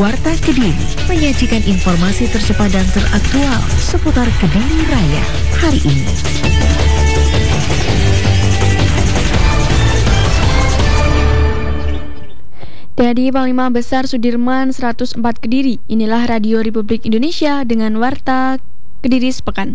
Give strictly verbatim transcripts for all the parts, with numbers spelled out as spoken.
Warta Kediri menyajikan informasi tercepat dan teraktual seputar Kediri Raya hari ini. Dari Panglima Besar Sudirman seratus empat Kediri, inilah Radio Republik Indonesia dengan Warta Kediri sepekan.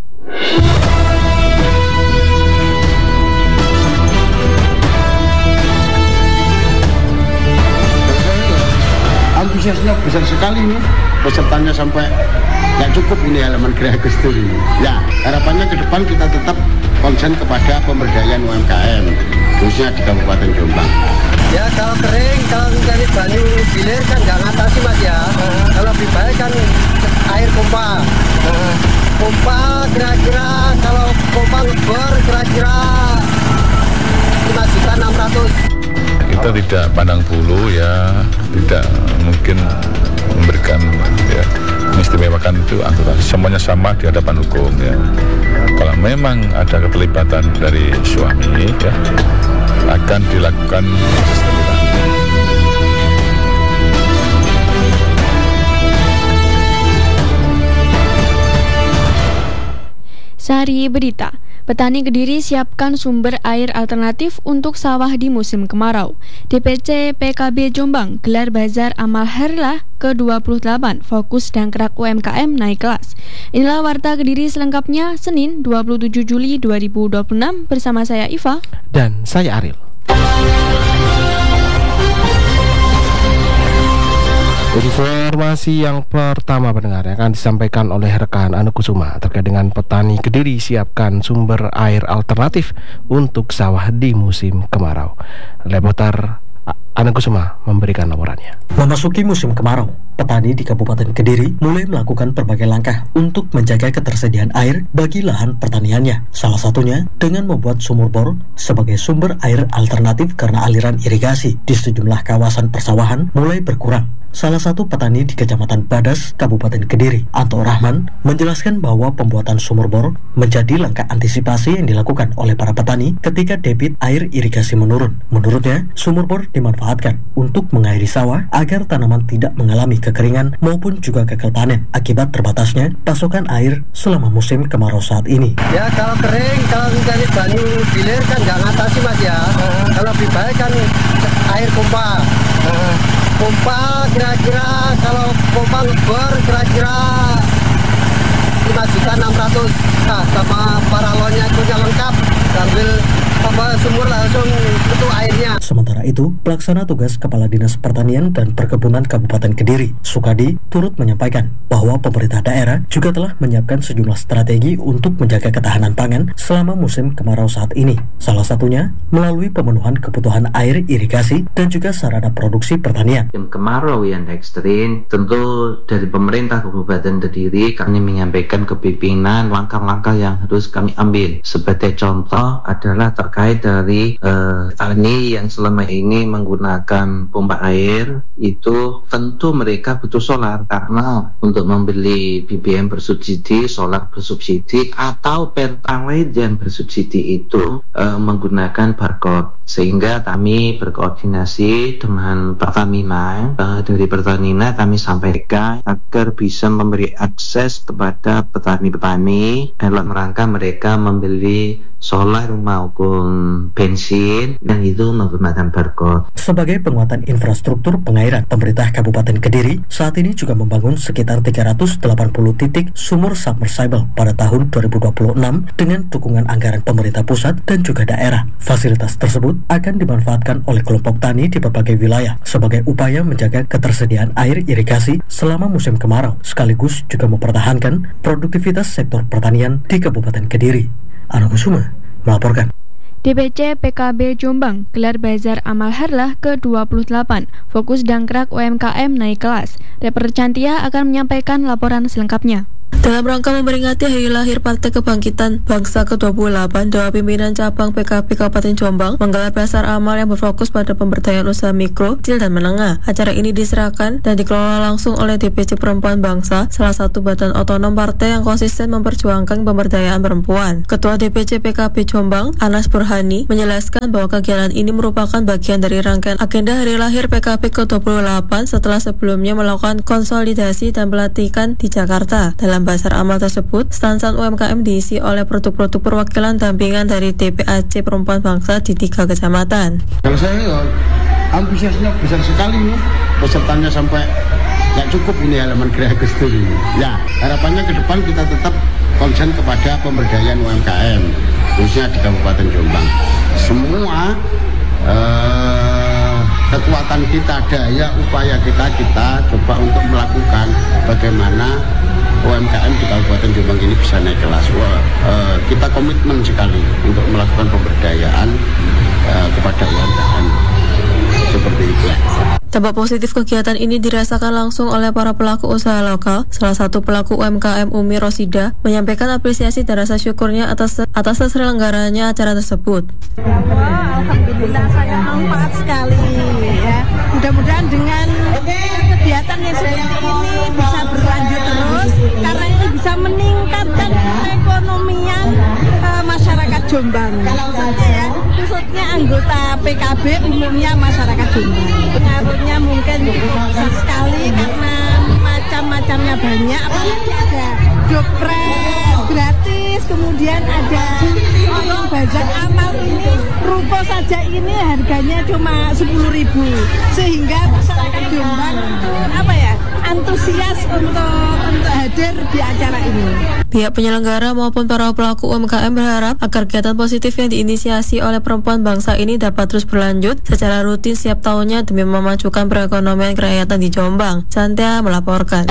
Antusiasnya besar sekali nih, pesertanya sampai nggak cukup ini halaman Geraha Gusdur ini. Ya, harapannya ke depan kita tetap konsen kepada pemberdayaan U M K M, khususnya di Kabupaten Jombang. Ya kalau kering, kalau dari banyu gilir kan nggak ngatasi mas ya. Uh, kalau lebih baik kan air pompa. Uh, pompa kira-kira kalau pompa ngebor kira-kira lima juta enam ratus. Kita tidak pandang bulu ya, tidak mungkin memberikan ya, mengistimewakan itu anggota, semuanya sama di hadapan hukum ya. Kalau memang ada keterlibatan dari suami ya, akan dilakukan proses pembelaan. Sari Berita, petani Kediri siapkan sumber air alternatif untuk sawah di musim kemarau. D P C P K B Jombang gelar Bazar Amal Harlah ke dua puluh delapan, fokus dangkrak U M K M naik kelas. Inilah Warta Kediri selengkapnya Senin dua puluh tujuh Juli dua ribu dua puluh enam bersama saya Iva dan saya Ariel. Informasi yang pertama pendengar akan disampaikan oleh rekan Anu Kusuma terkait dengan petani Kediri siapkan sumber air alternatif untuk sawah di musim kemarau. Reporter Anu Kusuma memberikan laporannya. Memasuki musim kemarau, petani di Kabupaten Kediri mulai melakukan berbagai langkah untuk menjaga ketersediaan air bagi lahan pertaniannya. Salah satunya dengan membuat sumur bor sebagai sumber air alternatif karena aliran irigasi di sejumlah kawasan persawahan mulai berkurang. Salah satu petani di Kecamatan Badas, Kabupaten Kediri, Anto Rahman, menjelaskan bahwa pembuatan sumur bor menjadi langkah antisipasi yang dilakukan oleh para petani ketika debit air irigasi menurun. Menurutnya, sumur bor dimanfaatkan untuk mengairi sawah agar tanaman tidak mengalami kekeringan maupun juga gagal panen akibat terbatasnya pasokan air selama musim kemarau saat ini. Ya kalau kering, kalau dari banyu gilir kan nggak ngatasi mas ya. Uh, kalau lebih baik kan air pompa. Uh, pompa kira-kira kalau pompa ngebor kira-kira lima juta enam ratus. Nah, sama paralonnya itu lengkap, sambil apa sumur langsung itu airnya. Sementara itu, pelaksana tugas Kepala Dinas Pertanian dan Perkebunan Kabupaten Kediri, Sukadi, turut menyampaikan bahwa pemerintah daerah juga telah menyiapkan sejumlah strategi untuk menjaga ketahanan pangan selama musim kemarau saat ini. Salah satunya melalui pemenuhan kebutuhan air irigasi dan juga sarana produksi pertanian. Musim kemarau yang ekstrim, tentu dari pemerintah Kabupaten Kediri kami menyampaikan kepemimpinan langkah-langkah yang harus kami ambil. Sebagai contoh adalah terkait dari uh, petani yang selama ini menggunakan pompa air, itu tentu mereka butuh solar karena untuk membeli B B M bersubsidi, solar bersubsidi atau pertalite yang bersubsidi itu uh, menggunakan barcode. Sehingga kami berkoordinasi dengan Pertamina, uh, dari Pertamina kami sampaikan agar bisa memberi akses kepada petani-petani dalam rangka mereka membeli solar maupun bensin dan itu menggunakan barcode. Sebagai penguatan infrastruktur pengairan, pemerintah Kabupaten Kediri saat ini juga membangun sekitar tiga ratus delapan puluh titik sumur submersible pada tahun dua ribu dua puluh enam dengan dukungan anggaran pemerintah pusat dan juga daerah. Fasilitas tersebut akan dimanfaatkan oleh kelompok tani di berbagai wilayah sebagai upaya menjaga ketersediaan air irigasi selama musim kemarau, sekaligus juga mempertahankan produktivitas sektor pertanian di Kabupaten Kediri. Anu Kusuma melaporkan. D P C P K B Jombang gelar Bazar Amal Harlah ke dua puluh delapan, fokus dangkrak U M K M naik kelas. Reporter Cantia akan menyampaikan laporan selengkapnya. Dalam rangka memperingati hari lahir Partai Kebangkitan Bangsa ke dua puluh delapan, Dewan Pimpinan Cabang P K B Kabupaten Jombang menggelar basar amal yang berfokus pada pemberdayaan usaha mikro, kecil, dan menengah. Acara ini diserahkan dan dikelola langsung oleh D P C Perempuan Bangsa, salah satu badan otonom partai yang konsisten memperjuangkan pemberdayaan perempuan. Ketua D P C P K B Jombang, Anas Burhani, menjelaskan bahwa kegiatan ini merupakan bagian dari rangkaian agenda hari lahir P K B ke dua puluh delapan setelah sebelumnya melakukan konsolidasi dan pelatihan di Jakarta. Dalam basar amal tersebut, stand-stand U M K M diisi oleh produk-produk perwakilan dampingan dari D P A C Perempuan Bangsa di tiga kecamatan. Kalau saya ya, antusiasnya besar sekali nih, pesertanya sampai nggak cukup ini halaman Gria Agustus ini. Ya, harapannya ke depan kita tetap konsen kepada pemberdayaan U M K M, khususnya di Kabupaten Jombang. Semua eh, kekuatan kita, daya upaya kita, kita coba untuk melakukan bagaimana U M K M di Kabupaten Jombang ini bisa naik kelas. Wah, eh, kita komitmen sekali untuk melakukan pemberdayaan eh, kepada U M K M. Seperti itu. Dampak positif kegiatan ini dirasakan langsung oleh para pelaku usaha lokal. Salah satu pelaku U M K M Umi Rosida menyampaikan apresiasi dan rasa syukurnya atas atas terselenggaranya acara tersebut. Wah, alhamdulillah saya manfaat sekali ya. Mudah-mudahan dengan kegiatan yang seperti ini bisa berlanjut terus karena ini bisa meningkatkan perekonomian uh, masyarakat Jombang. Khususnya ya, khususnya anggota P K B umumnya masyarakat Jombang. Pengaruhnya mungkin besar sekali karena macam-macamnya banyak, apalagi ada jopres gratis, kemudian ada orang bazar amal ini, ruko saja ini harganya cuma sepuluh ribu, sehingga masyarakat Jombang itu apa ya, antusias untuk untuk hadir di acara ini. Pihak penyelenggara maupun para pelaku U M K M berharap agar kegiatan positif yang diinisiasi oleh Perempuan Bangsa ini dapat terus berlanjut secara rutin setiap tahunnya demi memajukan perekonomian kerakyatan di Jombang. Santia melaporkan.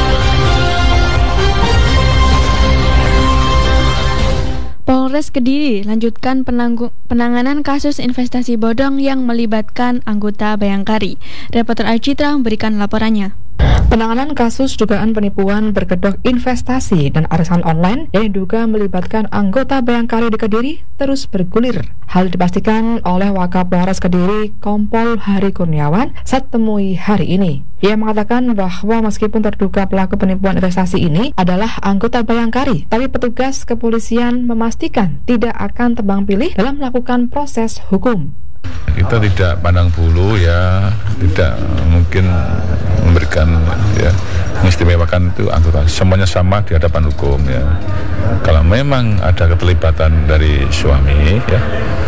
Polres Kediri lanjutkan penanggu- penanganan kasus investasi bodong yang melibatkan anggota Bayangkari. Reporter Arcitra memberikan laporannya. Penanganan kasus dugaan penipuan berkedok investasi dan arisan online yang diduga melibatkan anggota Bayangkari di Kediri terus bergulir. Hal dipastikan oleh Wakapolres Kediri Kompol Hari Kurniawan saat temui hari ini. Ia mengatakan bahwa meskipun terduga pelaku penipuan investasi ini adalah anggota Bayangkari, tapi petugas kepolisian memastikan tidak akan tebang pilih dalam melakukan proses hukum. Kita tidak pandang bulu ya, tidak mungkin memberikan ya, mengistimewakan itu anggota, semuanya sama di hadapan hukum ya. Kalau memang ada keterlibatan dari suami ya,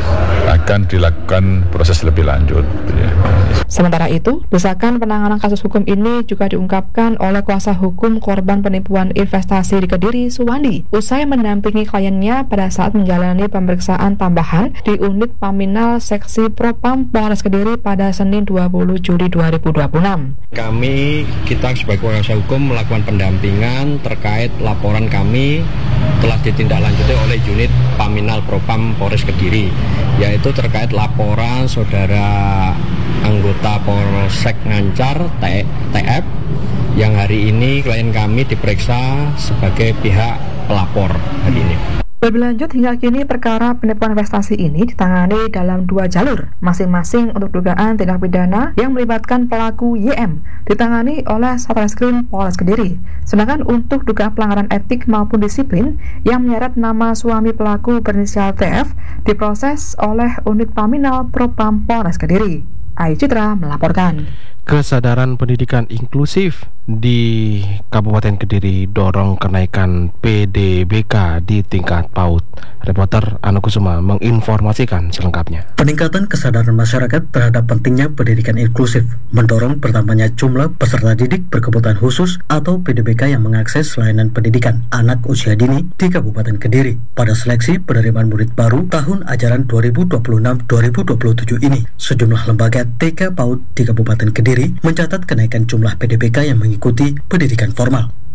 akan dilakukan proses lebih lanjut ya. Sementara itu, desakan penanganan kasus hukum ini juga diungkapkan oleh kuasa hukum korban penipuan investasi di Kediri, Suwandi, usai mendampingi kliennya pada saat menjalani pemeriksaan tambahan di unit Paminal Seksi Propam Polres Kediri pada Senin dua puluh Juli dua ribu dua puluh enam. Kami, kita sebagai kuasa hukum melakukan pendampingan terkait laporan kami telah ditindaklanjuti oleh unit Paminal Propam Polres Kediri, yaitu terkait laporan saudara anggota Polsek Ngancar T F yang hari ini klien kami diperiksa sebagai pihak pelapor hari ini. Lebih lanjut, hingga kini perkara penipuan investasi ini ditangani dalam dua jalur, masing-masing untuk dugaan tindak pidana yang melibatkan pelaku Y M ditangani oleh Satreskrim Polres Kediri. Sedangkan untuk dugaan pelanggaran etik maupun disiplin yang menyeret nama suami pelaku berinisial T F diproses oleh unit Paminal Propam Polres Kediri. Ai Citra melaporkan. Kesadaran pendidikan inklusif di Kabupaten Kediri dorong kenaikan P D B K di tingkat PAUD. Reporter Anu Kusuma menginformasikan selengkapnya. Peningkatan kesadaran masyarakat terhadap pentingnya pendidikan inklusif mendorong bertambahnya jumlah peserta didik berkebutuhan khusus atau P D B K yang mengakses layanan pendidikan anak usia dini di Kabupaten Kediri. Pada seleksi penerimaan murid baru tahun ajaran dua ribu dua puluh enam dua ribu dua puluh tujuh ini, sejumlah lembaga T K PAUD di Kabupaten Kediri mencatat kenaikan jumlah P D B K yang mengikuti pendidikan formal.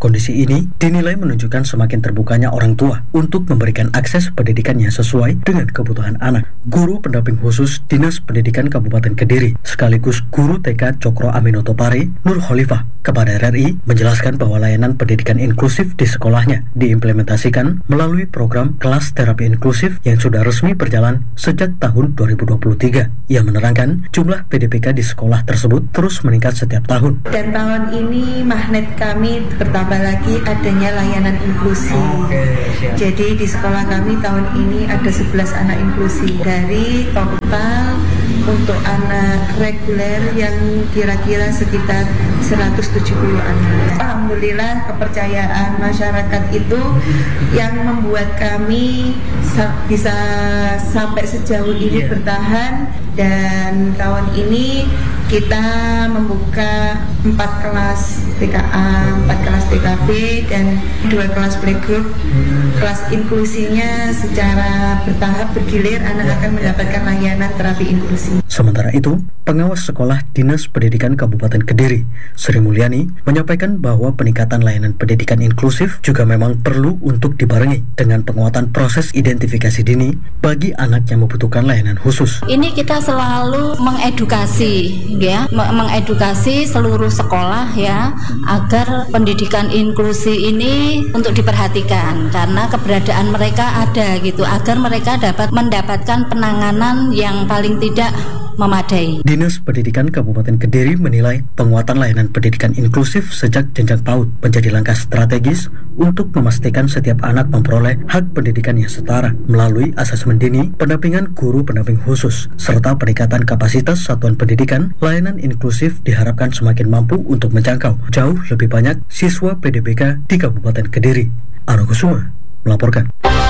Kondisi ini dinilai menunjukkan semakin terbukanya orang tua untuk memberikan akses pendidikan yang sesuai dengan kebutuhan anak. Guru pendamping khusus Dinas Pendidikan Kabupaten Kediri sekaligus guru T K Cokro Aminoto Pare, Nur Khalifah, kepada R R I menjelaskan bahwa layanan pendidikan inklusif di sekolahnya diimplementasikan melalui program kelas terapi inklusif yang sudah resmi berjalan sejak tahun dua ribu dua puluh tiga. Ia menerangkan jumlah P D P K di sekolah tersebut terus meningkat setiap tahun. Dan tahun ini magnet kami bertambah lagi adanya layanan inklusi. Jadi di sekolah kami tahun ini ada sebelas anak inklusi dari total untuk anak reguler yang kira-kira sekitar seratus tujuh puluh anak. Alhamdulillah kepercayaan masyarakat itu yang membuat kami bisa sampai sejauh ini bertahan, dan tahun ini kita membuka empat kelas T K A, empat kelas T K B, dan dua kelas playgroup. Kelas inklusinya secara bertahap bergilir, anak akan mendapatkan layanan terapi inklusi. Sementara itu, pengawas sekolah Dinas Pendidikan Kabupaten Kediri, Sri Mulyani, menyampaikan bahwa peningkatan layanan pendidikan inklusif juga memang perlu untuk dibarengi dengan penguatan proses identifikasi dini bagi anak yang membutuhkan layanan khusus. Ini kita selalu mengedukasi, ya, mengedukasi seluruh sekolah ya, agar pendidikan inklusi ini untuk diperhatikan karena keberadaan mereka ada gitu, agar mereka dapat mendapatkan penanganan yang paling tidak memadai. Dinas Pendidikan Kabupaten Kediri menilai penguatan layanan pendidikan inklusif sejak jenjang PAUD menjadi langkah strategis untuk memastikan setiap anak memperoleh hak pendidikan yang setara melalui asesmen dini, pendampingan guru pendamping khusus, serta peningkatan kapasitas satuan pendidikan. Layanan inklusif diharapkan semakin mampu untuk menjangkau jauh lebih banyak siswa P D P K di Kabupaten Kediri. Argo Kusuma melaporkan.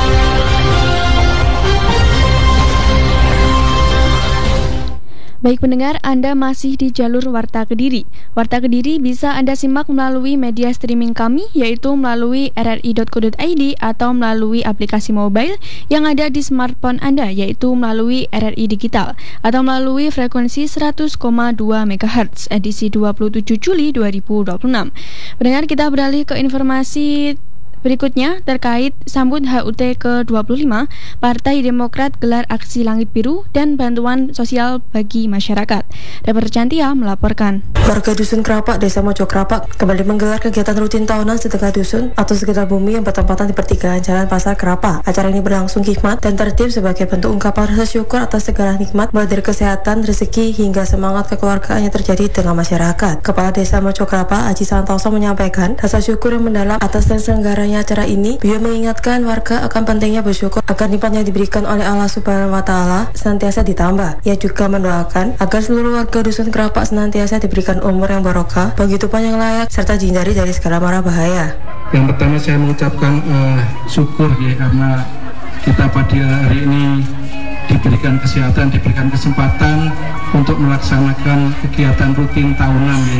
Baik pendengar, Anda masih di jalur Warta Kediri. Warta Kediri bisa Anda simak melalui media streaming kami, yaitu melalui r r i dot co dot i d atau melalui aplikasi mobile yang ada di smartphone Anda, yaitu melalui R R I Digital atau melalui frekuensi seratus koma dua megahertz edisi dua puluh tujuh Juli dua ribu dua puluh enam. Pendengar, kita beralih ke informasi berikutnya terkait sambut H U T ke dua puluh lima, Partai Demokrat gelar aksi Langit Biru dan bantuan sosial bagi masyarakat. Reporter Cantia melaporkan. Warga Dusun Krapak, Desa Mojo Krapak kembali menggelar kegiatan rutin tahunan sedekah dusun atau sekedar bumi yang bertempatan di pertigaan Jalan Pasar Krapak. Acara ini berlangsung hikmat dan tertib sebagai bentuk ungkapan rasa syukur atas segala nikmat mulai dari kesehatan, rezeki hingga semangat kekeluargaan yang terjadi dengan masyarakat. Kepala Desa Mojo Krapak, Haji Santoso, menyampaikan rasa syukur yang mendalam atas terselenggaranya acara ini. Beliau mengingatkan warga akan pentingnya bersyukur agar nikmat yang diberikan oleh Allah Subhanahu wa Ta'ala senantiasa ditambah. Ia juga mendoakan agar seluruh warga Dusun Krapak senantiasa diberikan umur yang barokah, penghidupan yang layak, serta dihindari dari segala mara bahaya. Yang pertama saya mengucapkan uh, syukur ya, karena kita pada hari ini diberikan kesehatan, diberikan kesempatan untuk melaksanakan kegiatan rutin tahunan ya.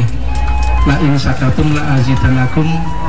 La in syakartum la azidanakum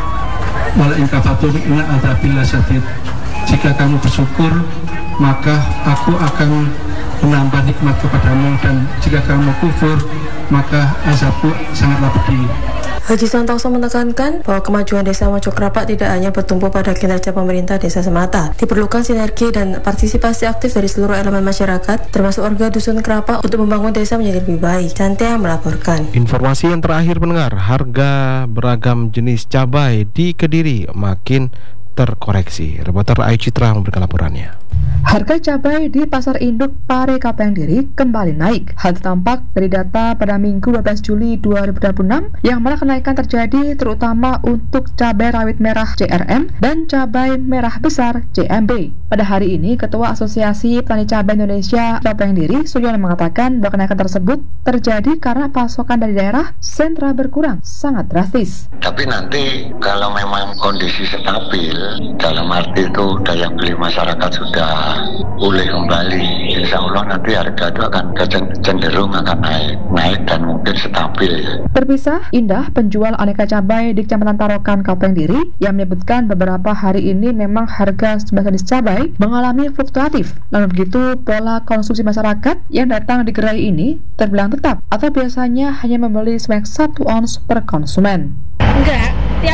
wala in kafartum inna adzabil lasyadid. Jika kamu bersyukur, maka aku akan menambah nikmat kepadamu, dan jika kamu kufur, maka azabku sangatlah pedih. Haji Santoso menekankan bahwa kemajuan Desa Mojo Krapak tidak hanya bertumpu pada kinerja pemerintah desa semata. Diperlukan sinergi dan partisipasi aktif dari seluruh elemen masyarakat, termasuk warga Dusun Krapak, untuk membangun desa menjadi lebih baik. Cantia melaporkan. Informasi yang terakhir pendengar, harga beragam jenis cabai di Kediri makin terkoreksi. Reporter Ayu Citra memberikan laporannya. Harga cabai di Pasar Induk Pare Kapendiri kembali naik. Hal tampak dari data pada Minggu dua belas Juli dua ribu dua puluh enam, yang mana kenaikan terjadi terutama untuk cabai rawit merah C R M dan cabai merah besar C M B. Pada hari ini, Ketua Asosiasi Petani Cabai Indonesia Kapendiri, Suyono, mengatakan bahwa kenaikan tersebut terjadi karena pasokan dari daerah sentra berkurang sangat drastis. Tapi nanti kalau memang kondisi stabil, dalam arti itu daya beli masyarakat sudah pulih kembali, insya Allah nanti harga itu akan cenderung akan naik, naik dan mungkin stabil. Terpisah, Indah, penjual aneka cabai di Kecamatan Tarokan Kapendiri, yang menyebutkan beberapa hari ini memang harga sebuah jenis cabai mengalami fluktuatif. Namun begitu, pola konsumsi masyarakat yang datang di gerai ini terbilang tetap, atau biasanya hanya membeli sebanyak satu ons per konsumen. Enggak, tiap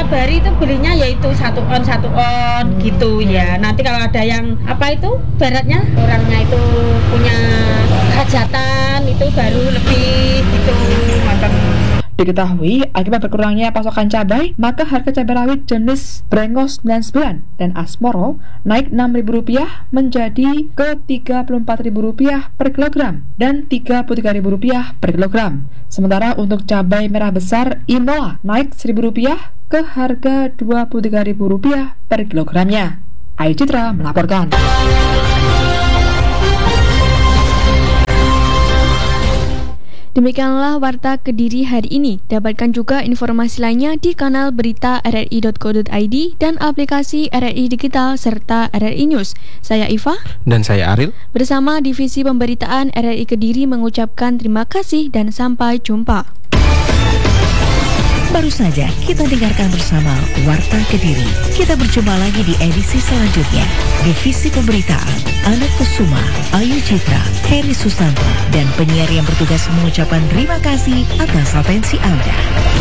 setiap hari itu belinya yaitu satu on satu on hmm. gitu ya. Nanti kalau ada yang apa itu baratnya orangnya itu punya hajatan itu baru lebih gitu matang. Diketahui akibat berkurangnya pasokan cabai, maka harga cabai rawit jenis Brengos sembilan puluh sembilan dan Asmoro naik enam ribu rupiah menjadi ke tiga puluh empat ribu rupiah per kilogram dan tiga puluh tiga ribu rupiah per kilogram. Sementara untuk cabai merah besar Inola naik seribu rupiah ke harga dua puluh tiga ribu rupiah per kilogramnya. Ayu Citra melaporkan. Demikianlah Warta Kediri hari ini. Dapatkan juga informasi lainnya di kanal berita r r i dot co dot i d dan aplikasi R R I Digital serta R R I News. Saya Iva dan saya Aril. Bersama Divisi Pemberitaan R R I Kediri mengucapkan terima kasih dan sampai jumpa. Baru saja kita dengarkan bersama Warta Kediri. Kita berjumpa lagi di edisi selanjutnya. Divisi Pemberitaan Anak Kusuma, Ayu Citra, Heri Susanto, dan penyiar yang bertugas mengucapkan terima kasih atas atensi Anda.